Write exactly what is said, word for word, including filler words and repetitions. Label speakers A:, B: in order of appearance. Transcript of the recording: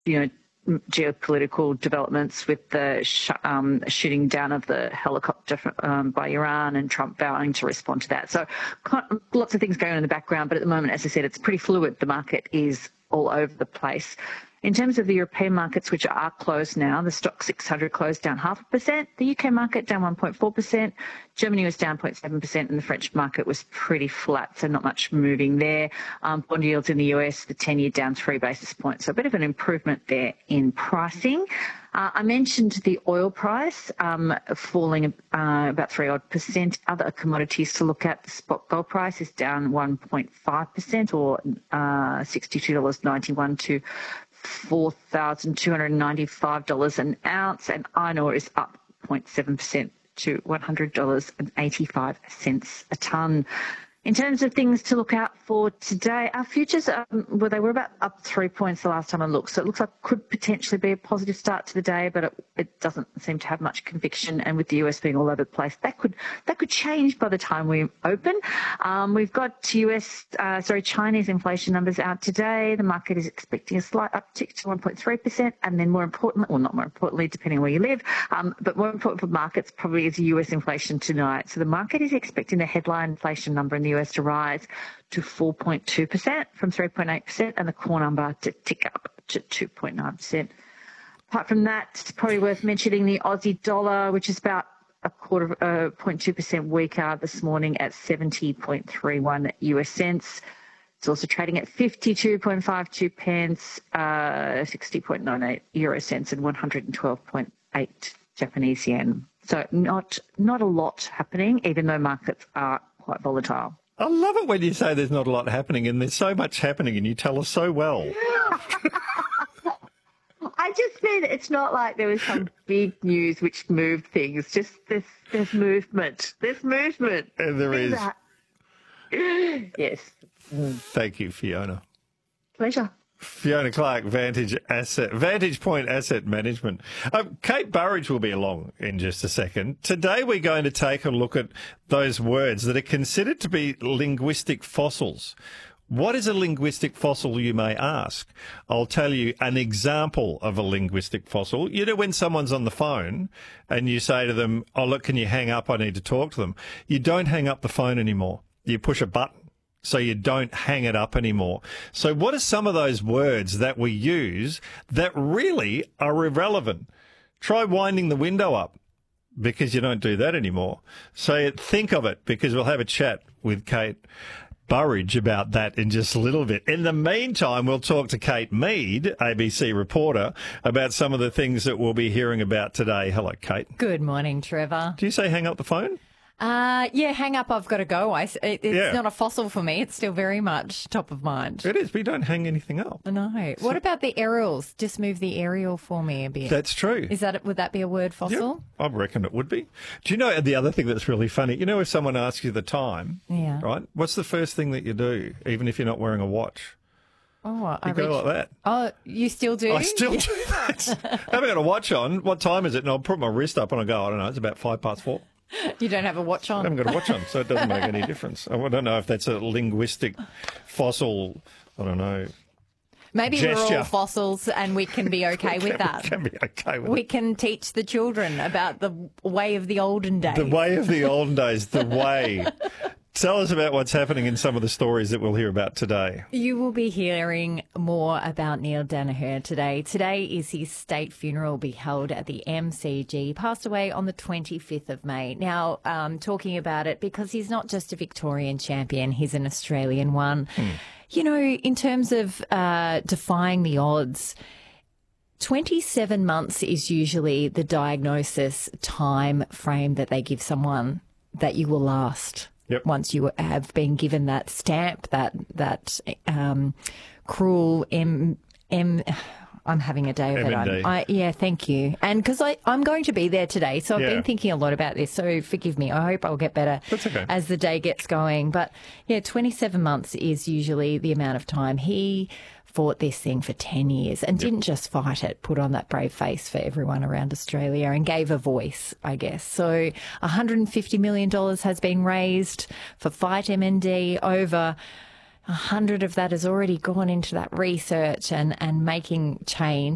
A: you know, geopolitical developments with the sh- um, shooting down of the helicopter um, by Iran and Trump vowing to respond to that. So lots of things going on in the background, but at the moment, as I said, it's pretty fluid. The market is all over the place. In terms of the European markets, which are closed now, the stock six hundred closed down half a percent. The U K market down one point four percent. Germany was down zero point seven percent, and the French market was pretty flat, so not much moving there. Um, bond yields in the U S, the ten-year down three basis points, so a bit of an improvement there in pricing. Uh, I mentioned the oil price um, falling uh, about three odd percent. Other commodities to look at, the spot gold price is down one point five percent, or uh, sixty-two dollars ninety-one to four thousand two hundred ninety-five dollars an ounce, and iron ore is up zero point seven percent to one hundred dollars eighty-five a tonne. In terms of things to look out for today, our futures, um, well, they were about up three points the last time I looked, so it looks like it could potentially be a positive start to the day, but it, it doesn't seem to have much conviction, and with the U S being all over the place, that could that could change by the time we open. Um, we've got U S, uh, sorry, Chinese inflation numbers out today. The market is expecting a slight uptick to one point three percent, and then more importantly, well, not more importantly, depending on where you live, um, but more important for markets probably is U S inflation tonight. So the market is expecting the headline inflation number in the U S to rise to four point two percent from three point eight percent, and the core number to tick up to two point nine percent. Apart from that, it's probably worth mentioning the Aussie dollar, which is about a quarter, uh, zero point two percent weaker this morning at seventy point three one U S cents. It's also trading at fifty-two point five two pence, uh, sixty point nine eight euro cents, and one hundred twelve point eight Japanese yen. So not not a lot happening, even though markets are quite volatile.
B: I love it when you say there's not a lot happening, and there's so much happening, and you tell us so well.
A: I just said it's not like there was some big news which moved things. Just this, there's movement. There's movement.
B: And there is.
A: Yes.
B: Thank you, Fiona.
A: Pleasure.
B: Fiona Clark, Vantage Asset, Vantage Point Asset Management. Um, Kate Burridge will be along in just a second. Today we're going to take a look at those words that are considered to be linguistic fossils. What is a linguistic fossil, you may ask? I'll tell you an example of a linguistic fossil. You know, when someone's on the phone and you say to them, oh, look, can you hang up? I need to talk to them. You don't hang up the phone anymore. You push a button. So you don't hang it up anymore. So what are some of those words that we use that really are irrelevant? Try winding the window up, because you don't do that anymore. So think of it, because we'll have a chat with Kate Burridge about that in just a little bit. In the meantime, we'll talk to Kate Mead, A B C reporter, about some of the things that we'll be hearing about today. Hello, Kate.
C: Good morning, Trevor.
B: Do you say hang up the phone?
C: Uh, yeah, hang up, I've got to go. I, it, it's
B: Yeah.
C: not a fossil for me. It's still very much top of mind.
B: It is, but you don't hang anything up.
C: No. What about the aerials? Just move the aerial for me a bit.
B: That's true.
C: Is that, would that be a word fossil?
B: Yep, I reckon it would be. Do you know the other thing that's really funny? You know, if someone asks you the time,
C: Yeah.
B: right, what's the first thing that you do, even if you're not wearing a watch?
C: Oh, I
B: You go
C: reach-
B: like that.
C: Oh, you still do?
B: I still do that. I haven't got a watch on. What time is it? And I'll put my wrist up and I go, I don't know, it's about five past four.
C: You don't have a watch
B: I
C: on?
B: haven't got a watch on, so it doesn't make any difference. I don't know if that's a linguistic fossil, I don't know.
C: Maybe we're
B: gesture.
C: all fossils and we can be okay with that.
B: We can be okay with
C: We
B: it.
C: can teach the children about the way of the olden days.
B: The way of the olden days, the way. Tell us about what's happening in some of the stories that we'll hear about today.
C: You will be hearing more about Neil Danaher today. Today is his state funeral, will be held at the M C G. He passed away on the twenty-fifth of May. Now, um, talking about it because he's not just a Victorian champion, he's an Australian one. Mm. You know, in terms of uh, defying the odds, twenty-seven months is usually the diagnosis time frame that they give someone that you will last.
B: Yep.
C: Once you have been given that stamp, that that um, cruel M M. I'm having a day of it. I'm, I, yeah, thank you. And because I'm going to be there today, so I've
B: Yeah.
C: been thinking a lot about this. So forgive me. I hope I'll get better
B: That's okay.
C: as the day gets going. But yeah, twenty-seven months is usually the amount of time. He fought this thing for ten years and yep. didn't just fight it, put on that brave face for everyone around Australia and gave a voice, I guess. So one hundred fifty million dollars has been raised for Fight M N D. Over a hundred of that has already gone into that research and, and making change.